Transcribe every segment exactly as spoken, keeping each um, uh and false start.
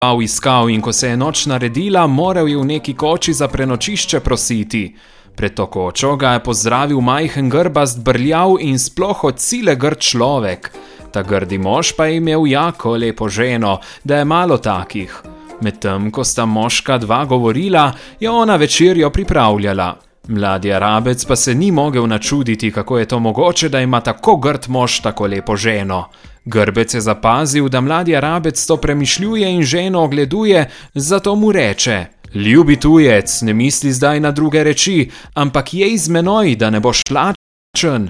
iskal in ko se je noč naredila, moral je v neki koči za prenočišče prositi. Pred to kočo ga je pozdravil majhen grbast brljav in sploh od sile grd človek. Ta grdi mož pa je imel jako lepo ženo, da je malo takih. Medtem, ko sta moška dva govorila, je ona večerjo pripravljala. Mladi Arabec pa se ni mogel načuditi, kako je to mogoče, da ima tako grd mož tako lepo ženo. Grbec je zapazil, da mladi Arabec to premišljuje in ženo ogleduje, zato mu reče: Ljubi tujec, ne misli zdaj na druge reči, ampak jej z menoj, da ne boš lačen.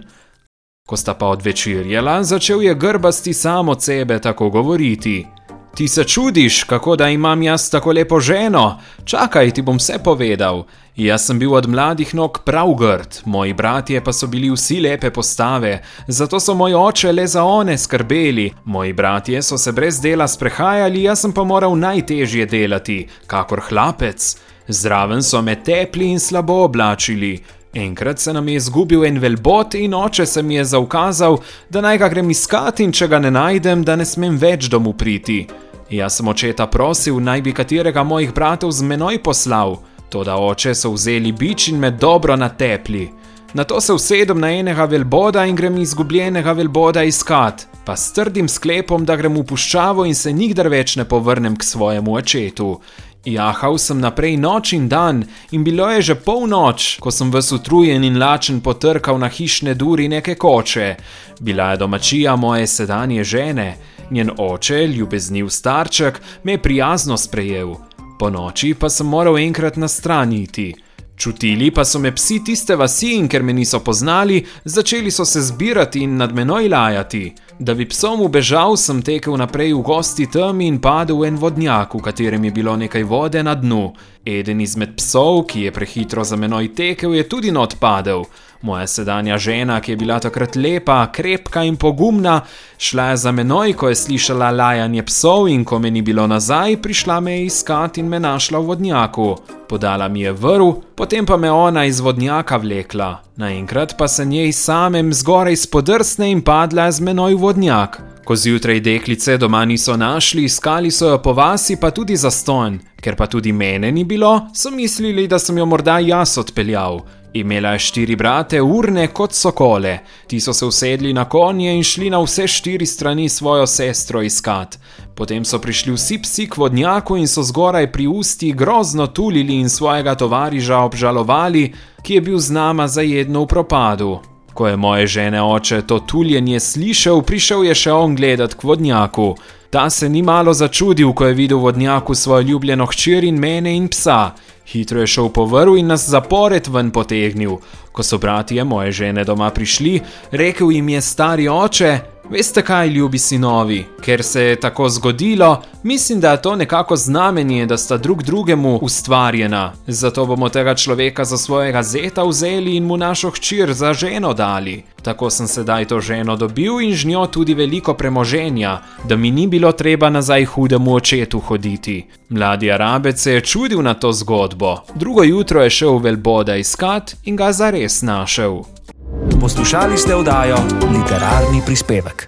Ko sta pa odvečerjala, začel je grbasti sam od sebe tako govoriti: Ti se čudiš, kako da imam jaz tako lepo ženo? Čakaj, ti bom vse povedal. Jaz sem bil od mladih nog prav grd, moji bratje pa so bili vsi lepe postave, zato so moj oče le za one skrbeli. Moji bratje so se brez dela sprehajali, jaz sem pa moral najtežje delati, kakor hlapec. Zraven so me tepli in slabo oblačili. Enkrat se nam je izgubil en velbot in oče se mi je zaukazal, da naj ga grem iskat in če ga ne najdem, da ne smem več domu priti. Jaz sem očeta prosil, naj bi katerega mojih bratov z menoj poslal, toda oče so vzeli bič in me dobro natepli. Nato se usedem na enega velboda in grem izgubljenega velboda iskat, pa s trdim sklepom, da grem v puščavo in se nikdar več ne povrnem k svojemu očetu. Jahal sem naprej noč in dan in bilo je že polnoč, ko sem ves utrujen in lačen potrkal na hišne duri neke koče. Bila je domačija moje sedanje žene. Njen oče, ljubezniv starček, me je prijazno sprejel. Po noči pa sem moral enkrat na stran iti. Čutili pa so me psi tiste vasi in ker me niso poznali, začeli so se zbirati in nad menoj lajati. Da bi psom ubežal, sem tekel naprej v gosti temi in padel v en vodnjak, v katerem je bilo nekaj vode na dnu. Eden izmed psov, ki je prehitro za menoj tekel, je tudi not padel. Moja sedanja žena, ki je bila takrat lepa, krepka in pogumna, šla je za menoj, ko je slišala lajanje psov in ko me ni bilo nazaj, prišla me je iskat in me našla v vodnjaku. Podala mi je vrv, potem pa me ona iz vodnjaka vlekla. Naenkrat pa se njej samem zgorej spodrsne in padla z menoj v vodnjak. Ko zjutraj deklice doma niso našli, iskali so jo po vasi pa tudi zastonj. Ker pa tudi mene ni bilo, so mislili, da sem jo morda jaz odpeljal. Imela je štiri brate, urne kot sokole. Ti so se usedli na konje in šli na vse štiri strani svojo sestro iskat. Potem so prišli vsi psi k vodnjaku in so zgoraj pri usti grozno tulili in svojega tovariža obžalovali, ki je bil z nama zajedno v propadu. Ko je moje žene oče to tuljenje slišal, prišel je še on gledat k vodnjaku. Ta se ni malo začudil, ko je videl v vodnjaku svojo ljubljeno hčer in mene in psa. Hitro je šel po vrv in nas zapored ven potegnil. Ko so bratje moje žene doma prišli, rekel jim je stari oče: Veste kaj, ljubi sinovi, ker se je tako zgodilo, mislim, da je to nekako znamenje, da sta drug drugemu ustvarjena. Zato bomo tega človeka za svojega zeta vzeli in mu našo hčer za ženo dali. Tako sem sedaj to ženo dobil in z njo tudi veliko premoženja, da mi ni bilo treba nazaj hudemu očetu hoditi. Mladi Arabec se je čudil na to zgodbo. Drugo jutro je šel v velboda iskat in ga zares našel. Poslušali ste oddajo Literarni prispevek.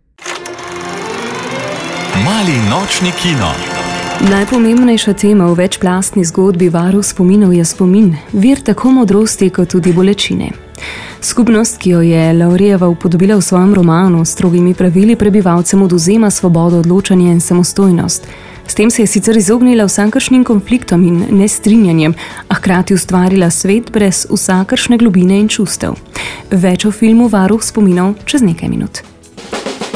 Mali nočni kino. Najpomembnejša tema v večplastni zgodbi Varuh spominov je spomin, vir tako modrosti kot tudi bolečine. Skupnost, ki jo je Laurijeva upodobila v svojem romanu, s strogimi pravili prebivalcem odvzema svobodo odločanja in samostojnost. S tem se je sicer izognila vsakršnim konfliktom in nestrinjanjem, a hkrati ustvarila svet brez vsakršne globine in čustev. Več o filmu Varuh spominov čez nekaj minut.